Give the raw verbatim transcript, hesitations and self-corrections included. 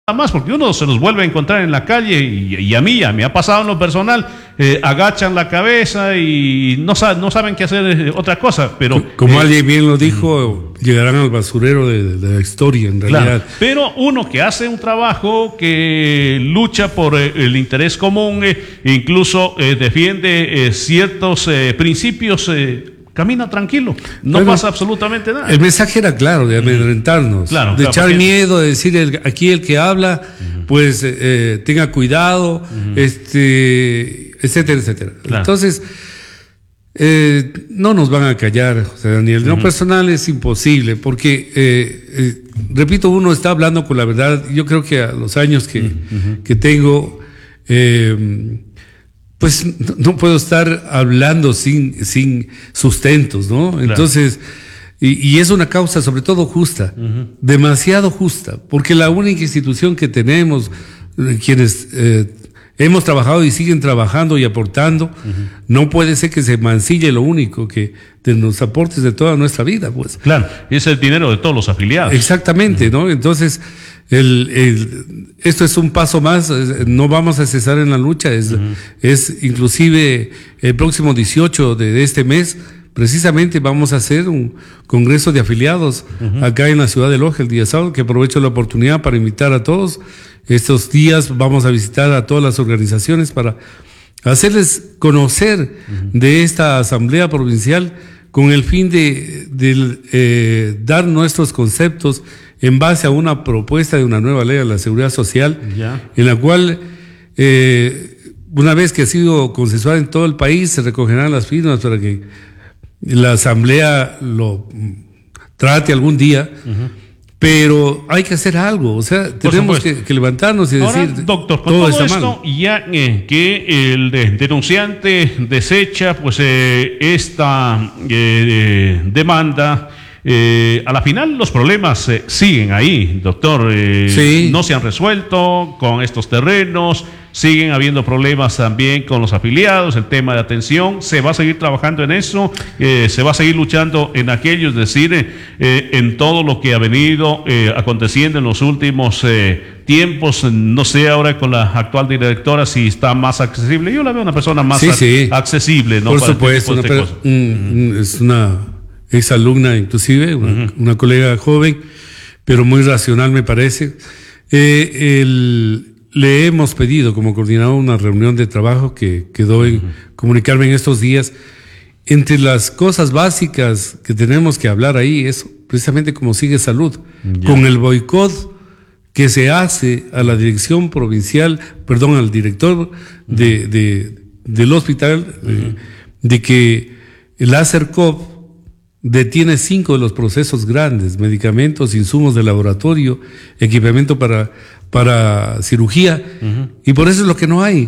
más, porque uno se los vuelve a encontrar en la calle y, y a mí ya me ha pasado en lo personal, eh, agachan la cabeza y no, sa no saben qué hacer eh, otra cosa, pero... Como eh, alguien bien lo dijo, mm. llegarán al basurero de, de la historia en realidad. Claro, pero uno que hace un trabajo, que lucha por eh, el interés común, eh, incluso eh, defiende eh, ciertos eh, principios, eh, camina tranquilo, no bueno, pasa absolutamente nada. El mensaje era claro, de amedrentarnos, claro, de claro, echar porque... miedo, de decir el, aquí el que habla, uh-huh. pues eh, tenga cuidado, uh-huh. este, etcétera, etcétera. Claro. Entonces, eh, no nos van a callar, José Daniel. Uh-huh. Lo personal es imposible, porque, eh, eh, repito, uno está hablando con la verdad. Yo creo que a los años que, uh-huh. que tengo... Eh, pues no puedo estar hablando sin, sin sustentos, ¿no? Claro. Entonces, y, y es una causa sobre todo justa, uh-huh. demasiado justa, porque la única institución que tenemos, quienes eh, hemos trabajado y siguen trabajando y aportando, uh-huh. no puede ser que se mancille lo único que de los aportes de toda nuestra vida, pues. Claro, es el dinero de todos los afiliados. Exactamente, uh-huh. ¿no? Entonces... El, el, esto es un paso más, no vamos a cesar en la lucha, es, uh-huh. es inclusive el próximo dieciocho de este mes, precisamente vamos a hacer un congreso de afiliados uh-huh. acá en la ciudad de Loja el día sábado, que aprovecho la oportunidad para invitar a todos. Estos días vamos a visitar a todas las organizaciones para hacerles conocer uh-huh. de esta asamblea provincial con el fin de, de eh, dar nuestros conceptos en base a una propuesta de una nueva ley de la seguridad social, ya. en la cual, eh, una vez que ha sido consensuada en todo el país, se recogerán las firmas para que la asamblea lo trate algún día, uh-huh. pero hay que hacer algo, o sea, tenemos que, que levantarnos y Ahora, decir, doctor, con todo, todo esto, ya eh, que el de, denunciante desecha pues eh, esta eh, demanda, Eh, a la final los problemas eh, siguen ahí, doctor, eh, sí. no se han resuelto con estos terrenos, siguen habiendo problemas también con los afiliados, el tema de atención, se va a seguir trabajando en eso, eh, se va a seguir luchando en aquello, es decir, eh, en todo lo que ha venido eh, aconteciendo en los últimos eh, tiempos, no sé ahora con la actual directora si está más accesible, yo la veo una persona más sí, sí. accesible, ¿no? Por Para supuesto, una, este un, un, es una... ex alumna inclusive, una, uh-huh. una colega joven, pero muy racional me parece. Eh, el, le hemos pedido como coordinador una reunión de trabajo que quedó en uh-huh. comunicarme en estos días. Entre las cosas básicas que tenemos que hablar ahí es precisamente cómo sigue salud, yeah. con el boicot que se hace a la dirección provincial, perdón, al director uh-huh. de, de, del hospital, uh-huh. de, de que el ACERCOP detiene cinco de los procesos grandes, medicamentos, insumos de laboratorio, equipamiento para, para cirugía, uh-huh. y por eso es lo que no hay.